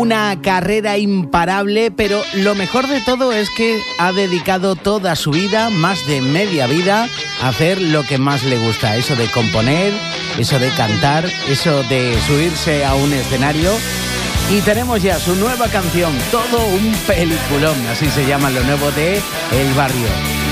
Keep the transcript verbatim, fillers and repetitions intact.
una carrera imparable, pero lo mejor de todo es que ha dedicado toda su vida, más de media vida, a hacer lo que más le gusta. Eso de componer, eso de cantar, eso de subirse a un escenario. Y tenemos ya su nueva canción, todo un peliculón, así se llama lo nuevo de El Barrio.